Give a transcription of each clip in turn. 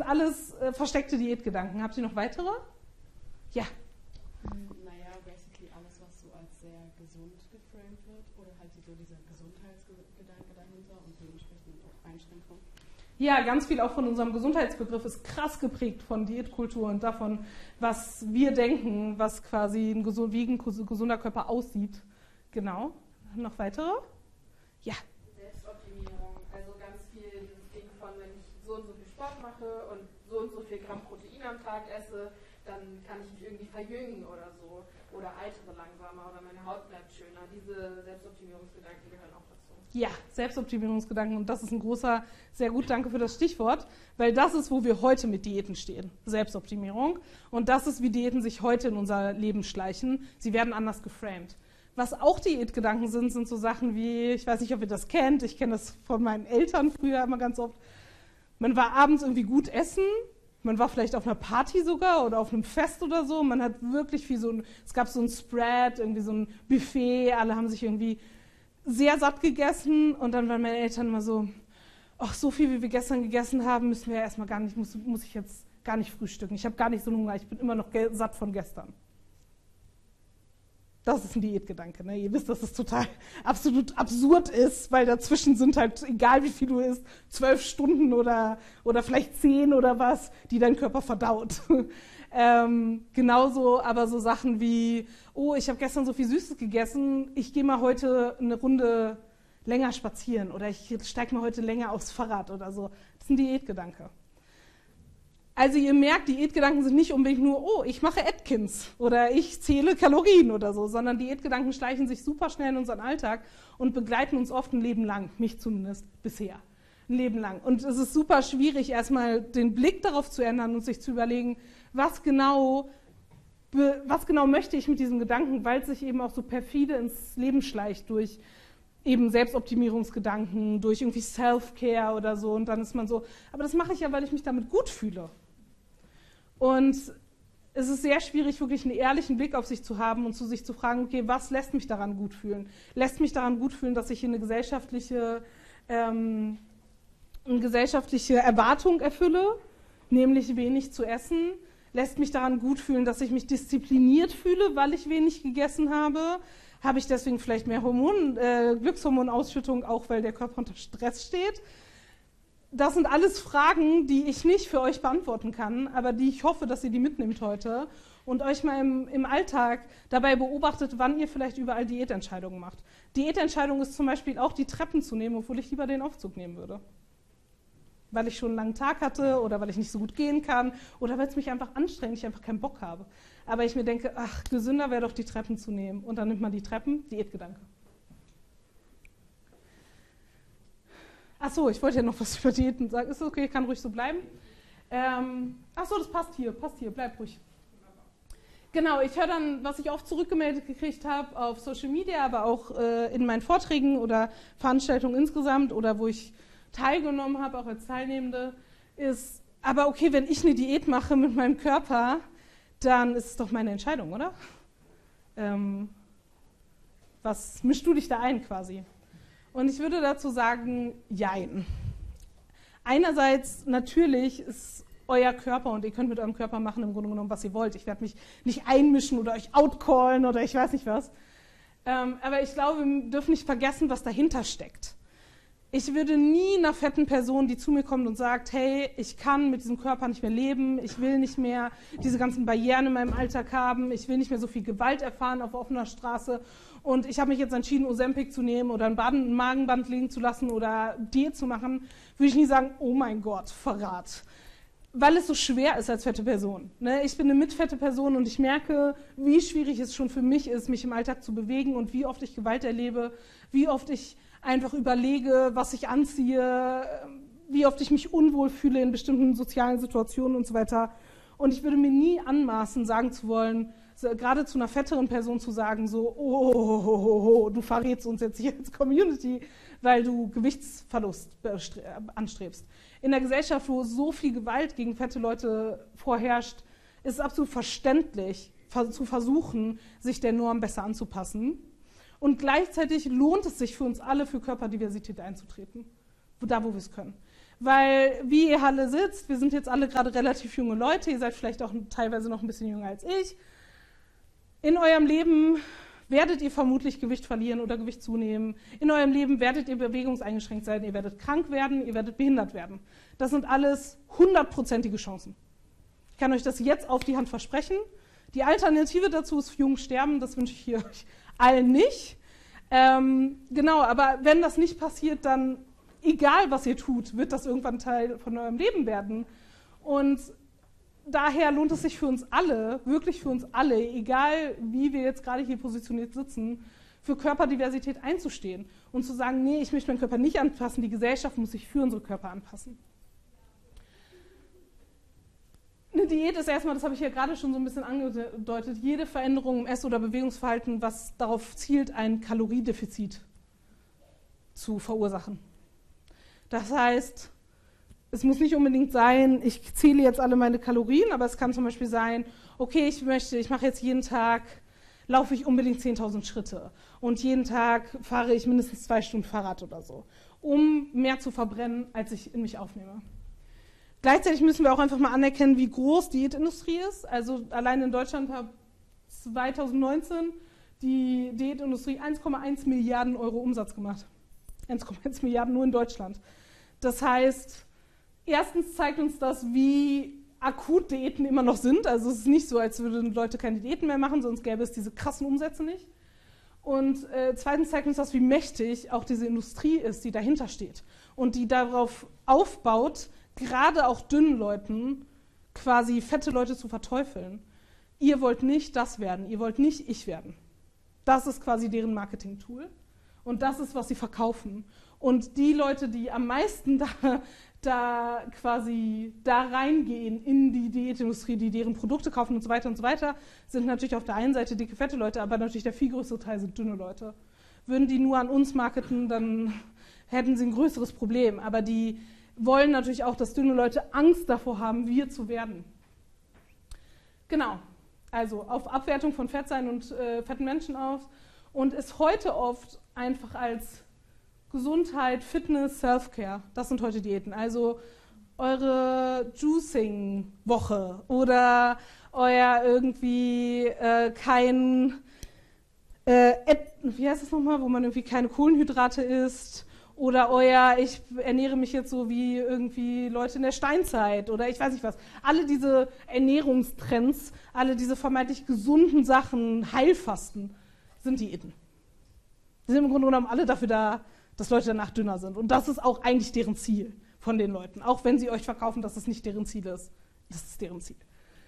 alles versteckte Diätgedanken. Habt ihr noch weitere? Ja. Naja, basically alles, was so als sehr gesund geframed wird oder halt so dieser Gesundheitsgedanke dahinter und dementsprechend auch Einschränkungen. Ja, ganz viel auch von unserem Gesundheitsbegriff ist krass geprägt von Diätkultur und davon, was wir denken, was quasi wie ein gesunder Körper aussieht. Genau. Noch weitere? Ja. Selbstoptimierung, also ganz viel dieses Ding von, wenn ich so und so viel Sport mache und so viel Gramm Protein am Tag esse, dann kann ich mich irgendwie verjüngen oder so. Oder altere langsamer oder meine Haut bleibt schöner. Diese Selbstoptimierungsgedanken gehören auch dazu. Ja, Selbstoptimierungsgedanken. Und das ist ein großer, sehr gut, danke für das Stichwort, weil das ist, wo wir heute mit Diäten stehen. Selbstoptimierung. Und das ist, wie Diäten sich heute in unser Leben schleichen. Sie werden anders geframed. Was auch Diätgedanken sind, sind so Sachen wie, ich weiß nicht, ob ihr das kennt, ich kenne das von meinen Eltern früher immer ganz oft. Man war abends irgendwie gut essen, man war vielleicht auf einer Party sogar oder auf einem Fest oder so. Man hat wirklich viel es gab so ein Spread, irgendwie so ein Buffet, alle haben sich irgendwie sehr satt gegessen und dann waren meine Eltern immer so, ach, so viel wie wir gestern gegessen haben, müssen wir ja erstmal gar nicht, muss ich jetzt gar nicht frühstücken. Ich habe gar nicht so einen Hunger, ich bin immer noch satt von gestern. Das ist ein Diätgedanke. Ne? Ihr wisst, dass es total absolut absurd ist, weil dazwischen sind halt, egal wie viel du isst, 12 Stunden oder vielleicht 10 oder was, die dein Körper verdaut. Genauso aber so Sachen wie, oh, ich habe gestern so viel Süßes gegessen, ich gehe mal heute eine Runde länger spazieren oder ich steige mal heute länger aufs Fahrrad oder so. Das ist ein Diätgedanke. Also ihr merkt, Diätgedanken sind nicht unbedingt nur, oh, ich mache Atkins oder ich zähle Kalorien oder so, sondern Diätgedanken schleichen sich super schnell in unseren Alltag und begleiten uns oft ein Leben lang, mich zumindest bisher, ein Leben lang. Und es ist super schwierig, erstmal den Blick darauf zu ändern und sich zu überlegen, was genau möchte ich mit diesem Gedanken, weil es sich eben auch so perfide ins Leben schleicht durch eben Selbstoptimierungsgedanken, durch irgendwie Self-Care oder so. Und dann ist man so, aber das mache ich ja, weil ich mich damit gut fühle. Und es ist sehr schwierig, wirklich einen ehrlichen Blick auf sich zu haben und sich zu fragen, okay, was lässt mich daran gut fühlen? Lässt mich daran gut fühlen, dass ich hier eine gesellschaftliche Erwartung erfülle, nämlich wenig zu essen? Lässt mich daran gut fühlen, dass ich mich diszipliniert fühle, weil ich wenig gegessen habe? Habe ich deswegen vielleicht mehr Glückshormonausschüttung, auch weil der Körper unter Stress steht? Das sind alles Fragen, die ich nicht für euch beantworten kann, aber die ich hoffe, dass ihr die mitnehmt heute und euch mal im Alltag dabei beobachtet, wann ihr vielleicht überall Diätentscheidungen macht. Diätentscheidung ist zum Beispiel auch, die Treppen zu nehmen, obwohl ich lieber den Aufzug nehmen würde. Weil ich schon einen langen Tag hatte oder weil ich nicht so gut gehen kann oder weil es mich einfach anstrengt, ich einfach keinen Bock habe. Aber ich mir denke, ach, gesünder wäre doch die Treppen zu nehmen. Und dann nimmt man die Treppen, Diätgedanke. Ach so, ich wollte ja noch was über Diäten sagen. Ist das okay, kann ruhig so bleiben. Ach so, das passt hier, bleib ruhig. Genau, ich höre dann, was ich oft zurückgemeldet gekriegt habe auf Social Media, aber auch in meinen Vorträgen oder Veranstaltungen insgesamt oder wo ich teilgenommen habe, auch als Teilnehmende, ist, aber okay, wenn ich eine Diät mache mit meinem Körper, dann ist es doch meine Entscheidung, oder? Was mischst du dich da ein quasi? Und ich würde dazu sagen, jein. Einerseits natürlich ist euer Körper und ihr könnt mit eurem Körper machen im Grunde genommen, was ihr wollt. Ich werde mich nicht einmischen oder euch outcallen oder ich weiß nicht was. Aber ich glaube, wir dürfen nicht vergessen, was dahinter steckt. Ich würde nie einer fetten Person, die zu mir kommt und sagt, hey, ich kann mit diesem Körper nicht mehr leben, ich will nicht mehr diese ganzen Barrieren in meinem Alltag haben, ich will nicht mehr so viel Gewalt erfahren auf offener Straße und ich habe mich jetzt entschieden, Ozempic zu nehmen oder ein Magenband legen zu lassen oder Diät zu machen, würde ich nie sagen, oh mein Gott, Verrat. Weil es so schwer ist als fette Person. Ne? Ich bin eine mitfette Person und ich merke, wie schwierig es schon für mich ist, mich im Alltag zu bewegen und wie oft ich Gewalt erlebe, wie oft ich einfach überlege, was ich anziehe, wie oft ich mich unwohl fühle in bestimmten sozialen Situationen und so weiter. Und ich würde mir nie anmaßen, sagen zu wollen, gerade zu einer fetteren Person zu sagen, so, oh, du verrätst uns jetzt hier als Community, weil du Gewichtsverlust anstrebst. In der Gesellschaft, wo so viel Gewalt gegen fette Leute vorherrscht, ist es absolut verständlich, zu versuchen, sich der Norm besser anzupassen. Und gleichzeitig lohnt es sich für uns alle, für Körperdiversität einzutreten, wo wir es können. Weil, wie ihr alle sitzt, wir sind jetzt alle gerade relativ junge Leute, ihr seid vielleicht auch teilweise noch ein bisschen jünger als ich. In eurem Leben werdet ihr vermutlich Gewicht verlieren oder Gewicht zunehmen. In eurem Leben werdet ihr bewegungseingeschränkt sein, ihr werdet krank werden, ihr werdet behindert werden. Das sind alles 100%ige Chancen. Ich kann euch das jetzt auf die Hand versprechen. Die Alternative dazu ist jung sterben, das wünsche ich hier euch allen nicht. Genau, aber wenn das nicht passiert, dann, egal was ihr tut, wird das irgendwann Teil von eurem Leben werden. Und daher lohnt es sich für uns alle, wirklich für uns alle, egal wie wir jetzt gerade hier positioniert sitzen, für Körperdiversität einzustehen und zu sagen, nee, ich möchte meinen Körper nicht anpassen, die Gesellschaft muss sich für unsere Körper anpassen. Eine Diät ist erstmal, das habe ich ja gerade schon so ein bisschen angedeutet, jede Veränderung im Ess- oder Bewegungsverhalten, was darauf zielt, ein Kaloriendefizit zu verursachen. Das heißt, es muss nicht unbedingt sein, ich zähle jetzt alle meine Kalorien, aber es kann zum Beispiel sein, okay, ich mache jetzt jeden Tag, laufe ich unbedingt 10.000 Schritte und jeden Tag fahre ich mindestens 2 Stunden Fahrrad oder so, um mehr zu verbrennen, als ich in mich aufnehme. Gleichzeitig müssen wir auch einfach mal anerkennen, wie groß die Diätindustrie ist. Also allein in Deutschland hat 2019 die Diätindustrie 1,1 Milliarden Euro Umsatz gemacht. 1,1 Milliarden nur in Deutschland. Das heißt, erstens zeigt uns das, wie akut Diäten immer noch sind. Also es ist nicht so, als würden Leute keine Diäten mehr machen, sonst gäbe es diese krassen Umsätze nicht. Und zweitens zeigt uns das, wie mächtig auch diese Industrie ist, die dahinter steht und die darauf aufbaut, gerade auch dünnen Leuten quasi fette Leute zu verteufeln. Ihr wollt nicht das werden, ihr wollt nicht ich werden. Das ist quasi deren Marketing-Tool und das ist, was sie verkaufen. Und die Leute, die am meisten da reingehen in die Diätindustrie, die deren Produkte kaufen und so weiter, sind natürlich auf der einen Seite dicke, fette Leute, aber natürlich der viel größere Teil sind dünne Leute. Würden die nur an uns marketen, dann hätten sie ein größeres Problem. Aber die wollen natürlich auch, dass dünne Leute Angst davor haben, wir zu werden. Genau, also auf Abwertung von Fettsein und fetten Menschen aus und ist heute oft einfach als Gesundheit, Fitness, Self-Care, das sind heute Diäten. Also eure Juicing-Woche oder euer irgendwie wie heißt das nochmal, wo man irgendwie keine Kohlenhydrate isst. Oder ich ernähre mich jetzt so wie irgendwie Leute in der Steinzeit oder ich weiß nicht was. Alle diese Ernährungstrends, alle diese vermeintlich gesunden Sachen, Heilfasten, sind Diäten. Die sind im Grunde genommen alle dafür da, dass Leute danach dünner sind. Und das ist auch eigentlich deren Ziel von den Leuten. Auch wenn sie euch verkaufen, dass das nicht deren Ziel ist. Das ist deren Ziel.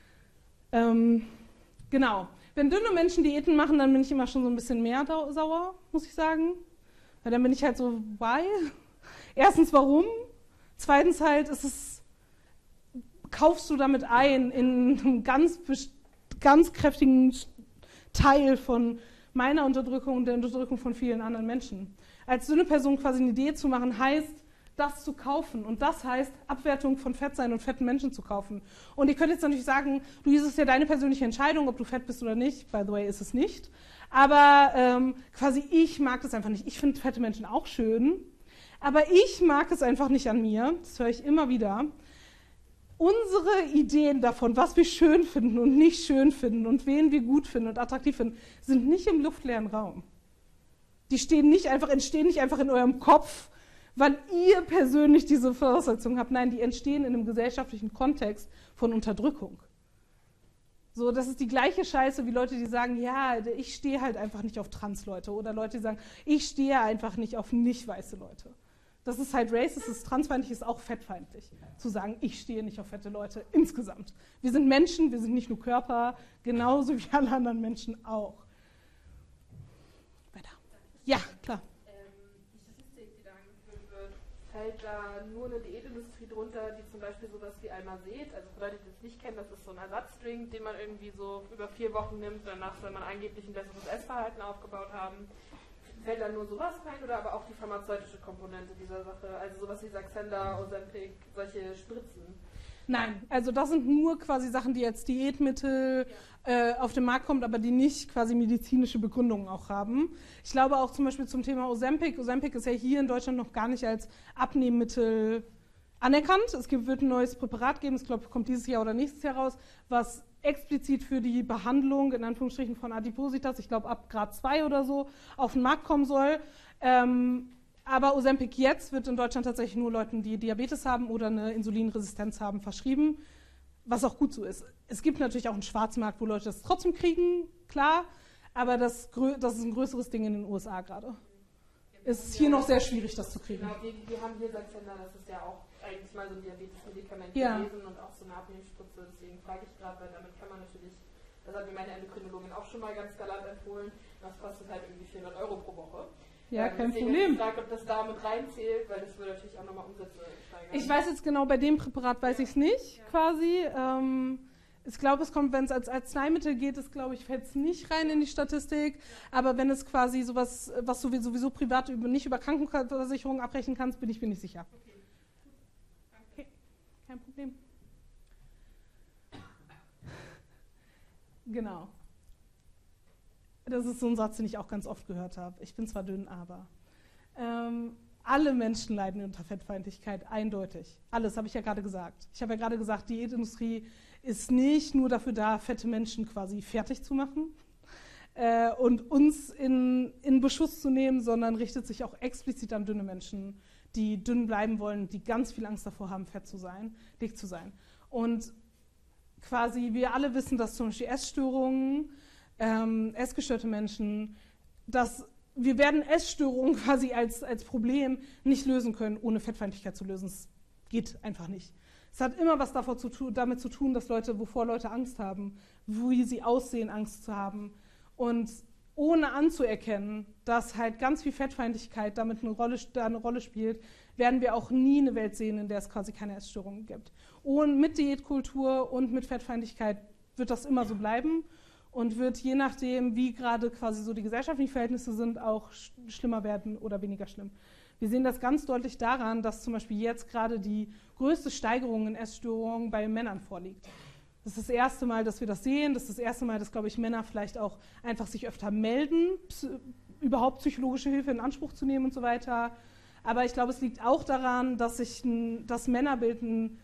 Genau. Wenn dünne Menschen Diäten machen, dann bin ich immer schon so ein bisschen mehr sauer, muss ich sagen. Weil dann bin ich halt so, why? Erstens, warum? Zweitens halt, kaufst du damit ein in einem ganz kräftigen Teil von meiner Unterdrückung und der Unterdrückung von vielen anderen Menschen. Als dünne Person quasi eine Diät zu machen, heißt, das zu kaufen. Und das heißt, Abwertung von Fettsein und fetten Menschen zu kaufen. Und ihr könnt jetzt natürlich sagen, Luise, es ist ja deine persönliche Entscheidung, ob du fett bist oder nicht. By the way, ist es nicht. Aber quasi ich mag das einfach nicht. Ich finde fette Menschen auch schön, aber ich mag es einfach nicht an mir. Das höre ich immer wieder. Unsere Ideen davon, was wir schön finden und nicht schön finden und wen wir gut finden und attraktiv finden, sind nicht im luftleeren Raum. Die entstehen nicht einfach in eurem Kopf, weil ihr persönlich diese Voraussetzungen habt. Nein, die entstehen in einem gesellschaftlichen Kontext von Unterdrückung. So, das ist die gleiche Scheiße wie Leute, die sagen, ja, ich stehe halt einfach nicht auf Trans-Leute. Oder Leute, die sagen, ich stehe einfach nicht auf nicht weiße Leute. Das ist halt racist, das ist transfeindlich, ist auch fettfeindlich. Zu sagen, ich stehe nicht auf fette Leute insgesamt. Wir sind Menschen, wir sind nicht nur Körper, genauso wie alle anderen Menschen auch. Weiter. Ja, klar. Die Statistik, die da angeführt wird, fällt da nur eine Diätindustrie drunter, die zum Beispiel sowas wie Almazet, also für Leute, die das nicht kennen, das ist so ein Ersatzdrink, den man irgendwie so über 4 Wochen nimmt, danach soll man angeblich ein besseres Essverhalten aufgebaut haben. Fällt da nur sowas rein oder aber auch die pharmazeutische Komponente dieser Sache, also sowas wie Saxenda, Ozempic, solche Spritzen? Nein, also das sind nur quasi Sachen, die als Diätmittel auf den Markt kommen, aber die nicht quasi medizinische Begründungen auch haben. Ich glaube auch zum Beispiel zum Thema Ozempic. Ozempic ist ja hier in Deutschland noch gar nicht als Abnehmmittel anerkannt. Wird ein neues Präparat geben, ich glaube, kommt dieses Jahr oder nächstes Jahr raus, was explizit für die Behandlung, in Anführungsstrichen, von Adipositas, ich glaube ab Grad 2 oder so, auf den Markt kommen soll. Aber Ozempic jetzt wird in Deutschland tatsächlich nur Leuten, die Diabetes haben oder eine Insulinresistenz haben, verschrieben, was auch gut so ist. Es gibt natürlich auch einen Schwarzmarkt, wo Leute das trotzdem kriegen, klar, aber das ist ein größeres Ding in den USA gerade. Ist hier noch sehr schwierig, das zu kriegen. Genau, wir haben hier Saxenda, das ist ja auch eigentlich mal so ein Diabetes-Medikament gewesen und auch so eine Abnehmspritze, deswegen frage ich gerade, weil damit kann man natürlich, das hat mir meine Endokrinologin auch schon mal ganz galant empfohlen, das kostet halt irgendwie 400 € pro Woche. Ja, kein Problem. Ich frage, ob das da mit reinzählt, weil das würde natürlich auch nochmal Umsätze steigern. Ich weiß jetzt genau, bei dem Präparat weiß ich es nicht, quasi. Ich glaube, es kommt, wenn es als Arzneimittel geht, fällt es nicht rein in die Statistik. Aber wenn es quasi sowas, was du sowieso privat nicht über Krankenversicherung abrechnen kannst, bin ich mir nicht sicher. Okay, kein Problem. Genau. Das ist so ein Satz, den ich auch ganz oft gehört habe. Ich bin zwar dünn, aber. Alle Menschen leiden unter Fettfeindlichkeit, eindeutig. Alles, habe ich ja gerade gesagt. Ich habe ja gerade gesagt, die Diätindustrie ist nicht nur dafür da, fette Menschen quasi fertig zu machen und uns in Beschuss zu nehmen, sondern richtet sich auch explizit an dünne Menschen, die dünn bleiben wollen, die ganz viel Angst davor haben, fett zu sein, dick zu sein. Und quasi wir alle wissen, dass zum Beispiel Essstörungen, essgestörte Menschen, wir werden Essstörungen quasi als Problem nicht lösen können, ohne Fettfeindlichkeit zu lösen. Es geht einfach nicht. Es hat immer was damit zu tun, dass wovor Leute Angst haben, wie sie aussehen, Angst zu haben. Und ohne anzuerkennen, dass halt ganz viel Fettfeindlichkeit damit eine Rolle spielt, werden wir auch nie eine Welt sehen, in der es quasi keine Essstörungen gibt. Und mit Diätkultur und mit Fettfeindlichkeit wird das immer so bleiben. Und wird je nachdem, wie gerade quasi so die gesellschaftlichen Verhältnisse sind, auch schlimmer werden oder weniger schlimm. Wir sehen das ganz deutlich daran, dass zum Beispiel jetzt gerade die größte Steigerung in Essstörungen bei Männern vorliegt. Das ist das erste Mal, dass wir das sehen. Das ist das erste Mal, dass, glaube ich, Männer vielleicht auch einfach sich öfter melden, überhaupt psychologische Hilfe in Anspruch zu nehmen und so weiter. Aber ich glaube, es liegt auch daran, dass sich das Männerbild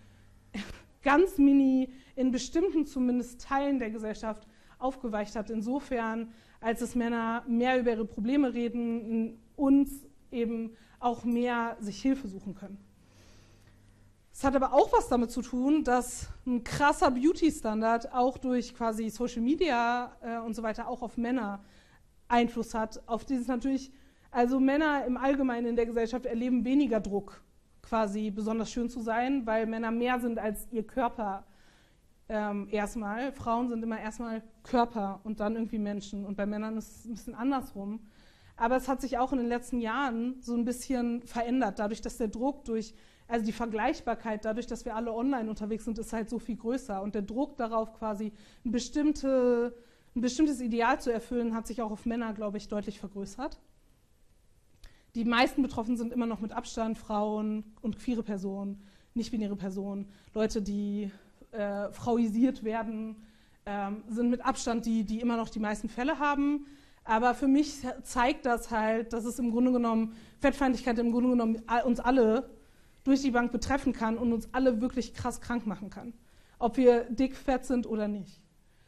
ganz mini in bestimmten zumindest Teilen der Gesellschaft aufgeweicht hat, insofern, als es Männer mehr über ihre Probleme reden und eben auch mehr sich Hilfe suchen können. Es hat aber auch was damit zu tun, dass ein krasser Beauty-Standard auch durch quasi Social Media und so weiter auch auf Männer Einfluss hat, auf dieses natürlich, also Männer im Allgemeinen in der Gesellschaft erleben weniger Druck, quasi besonders schön zu sein, weil Männer mehr sind als ihr Körper. Erstmal. Frauen sind immer erstmal Körper und dann irgendwie Menschen. Und bei Männern ist es ein bisschen andersrum. Aber es hat sich auch in den letzten Jahren so ein bisschen verändert, dadurch, dass der Druck also die Vergleichbarkeit, dadurch, dass wir alle online unterwegs sind, ist halt so viel größer. Und der Druck darauf, quasi ein bestimmtes Ideal zu erfüllen, hat sich auch auf Männer, glaube ich, deutlich vergrößert. Die meisten Betroffenen sind immer noch mit Abstand Frauen und queere Personen, nicht-binäre Personen, Leute, die frauisiert werden, sind mit Abstand die immer noch die meisten Fälle haben. Aber für mich zeigt das halt, dass es im Grunde genommen, Fettfeindlichkeit im Grunde genommen uns alle durch die Bank betreffen kann und uns alle wirklich krass krank machen kann. Ob wir dick, fett sind oder nicht.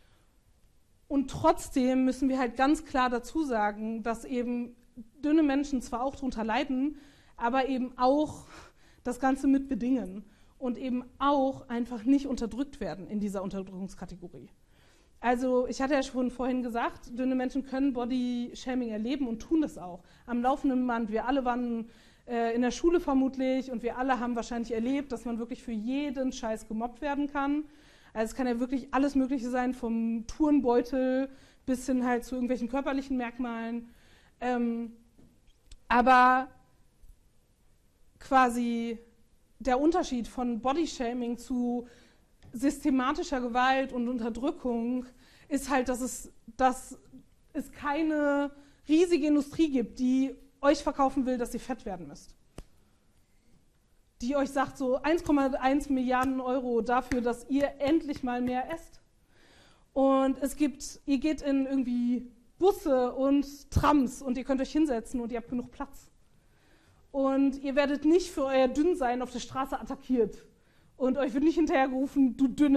Und trotzdem müssen wir halt ganz klar dazu sagen, dass eben dünne Menschen zwar auch darunter leiden, aber eben auch das Ganze mit bedingen. Und eben auch einfach nicht unterdrückt werden in dieser Unterdrückungskategorie. Also ich hatte ja schon vorhin gesagt, dünne Menschen können Body-Shaming erleben und tun das auch. Am laufenden Band, wir alle waren in der Schule vermutlich und wir alle haben wahrscheinlich erlebt, dass man wirklich für jeden Scheiß gemobbt werden kann. Also es kann ja wirklich alles Mögliche sein, vom Turnbeutel bis hin halt zu irgendwelchen körperlichen Merkmalen. Aber quasi der Unterschied von Bodyshaming zu systematischer Gewalt und Unterdrückung ist halt, dass es keine riesige Industrie gibt, die euch verkaufen will, dass ihr fett werden müsst. Die euch sagt so 1,1 Milliarden € dafür, dass ihr endlich mal mehr esst. Und ihr geht in irgendwie Busse und Trams und ihr könnt euch hinsetzen und ihr habt genug Platz. und ihr werdet nicht für euer Dünnsein auf der Straße attackiert. Und euch wird nicht hinterhergerufen, du dünne